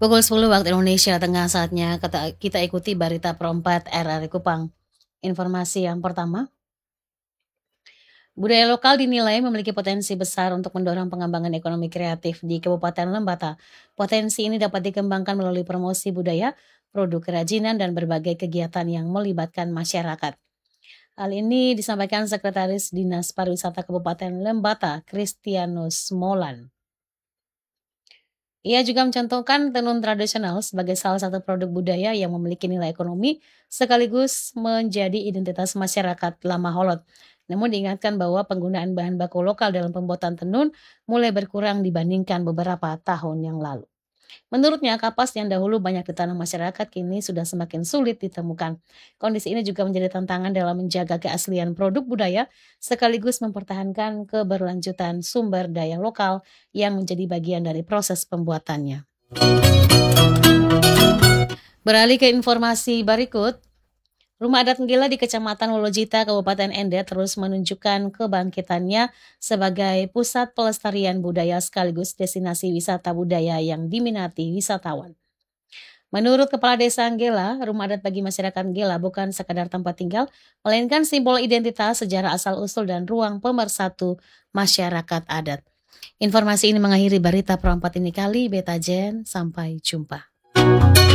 Pukul 10 waktu Indonesia Tengah, saatnya kita ikuti berita perempat RRI Kupang. Informasi yang pertama, budaya lokal dinilai memiliki potensi besar untuk mendorong pengembangan ekonomi kreatif di Kabupaten Lembata. Potensi ini dapat dikembangkan melalui promosi budaya, produk kerajinan, dan berbagai kegiatan yang melibatkan masyarakat. Hal ini disampaikan Sekretaris Dinas Pariwisata Kabupaten Lembata, Kristianus Molan. Ia juga mencontohkan tenun tradisional sebagai salah satu produk budaya yang memiliki nilai ekonomi sekaligus menjadi identitas masyarakat Lama Holot. Namun diingatkan bahwa penggunaan bahan baku lokal dalam pembuatan tenun mulai berkurang dibandingkan beberapa tahun yang lalu. Menurutnya, kapas yang dahulu banyak ditanam masyarakat kini sudah semakin sulit ditemukan. Kondisi ini juga menjadi tantangan dalam menjaga keaslian produk budaya sekaligus mempertahankan keberlanjutan sumber daya lokal yang menjadi bagian dari proses pembuatannya. Beralih ke informasi berikut, Rumah adat Nggila di Kecamatan Wolojita, Kabupaten Ende terus menunjukkan kebangkitannya sebagai pusat pelestarian budaya sekaligus destinasi wisata budaya yang diminati wisatawan. Menurut Kepala Desa Nggela, rumah adat bagi masyarakat Nggela bukan sekadar tempat tinggal, melainkan simbol identitas, sejarah asal-usul, dan ruang pemersatu masyarakat adat. Informasi ini mengakhiri berita perempat ini kali. Beta Jen, sampai jumpa.